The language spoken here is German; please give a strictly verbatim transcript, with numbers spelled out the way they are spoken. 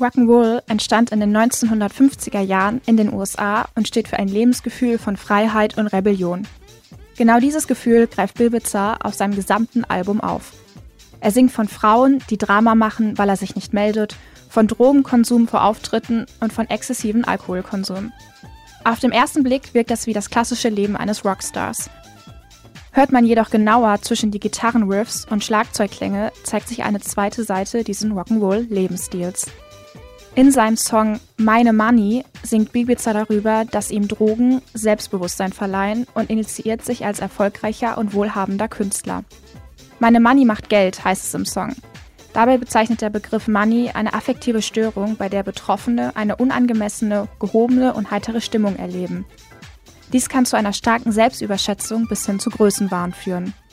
Rock'n'Roll entstand in den neunzehnhundertfünfziger Jahren in den U S A und steht für ein Lebensgefühl von Freiheit und Rebellion. Genau dieses Gefühl greift Bill Bitzer auf seinem gesamten Album auf. Er singt von Frauen, die Drama machen, weil er sich nicht meldet, von Drogenkonsum vor Auftritten und von exzessiven Alkoholkonsum. Auf den ersten Blick wirkt das wie das klassische Leben eines Rockstars. Hört man jedoch genauer zwischen die Gitarrenriffs und Schlagzeugklänge, zeigt sich eine zweite Seite dieses Rock'n'Roll-Lebensstils. In seinem Song Meine Money singt Bill Bitzer darüber, dass ihm Drogen Selbstbewusstsein verleihen und initiiert sich als erfolgreicher und wohlhabender Künstler. Meine Money macht Geld, heißt es im Song. Dabei bezeichnet der Begriff Money eine affektive Störung, bei der Betroffene eine unangemessene, gehobene und heitere Stimmung erleben. Dies kann zu einer starken Selbstüberschätzung bis hin zu Größenwahn führen.